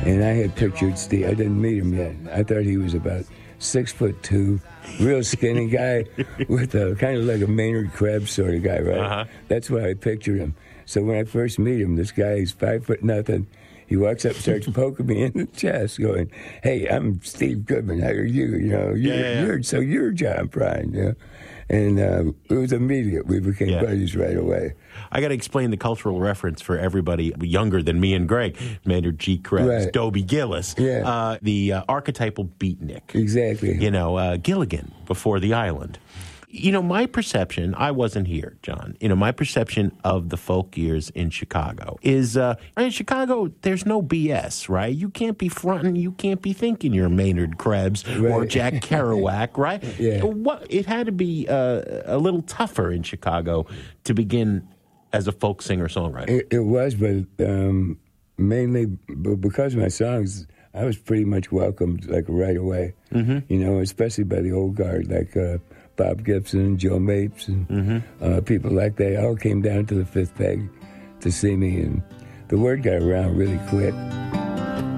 And I had pictured Steve. I didn't meet him yet. I thought he was about 6'2", real skinny guy with a kind of like a Maynard Krebs sort of guy, right? Uh-huh. That's why I pictured him. So when I first meet him, this guy is 5'0". He walks up, starts poking me in the chest, going, "Hey, I'm Steve Goodman. How are you? You know, you're John Prine." You know? And it was immediate. We became buddies right away. I got to explain the cultural reference for everybody younger than me and Greg. Maynard G. Krebs, Right. Dobie Gillis, the archetypal beatnik. Exactly. You know, Gilligan before the island. You know, my perception, I wasn't here, John. You know, my perception of the folk years in Chicago is, in Chicago, there's no BS, right? You can't be fronting, you can't be thinking you're Maynard Krebs or Jack Kerouac, right? Yeah. It had to be a little tougher in Chicago to begin as a folk singer-songwriter. It was, but mainly because of my songs, I was pretty much welcomed like right away. Mm-hmm. You know, especially by the old guard, like Bob Gibson, Joe Mapes, and people like that all came down to the Fifth Peg to see me, and the word got around really quick.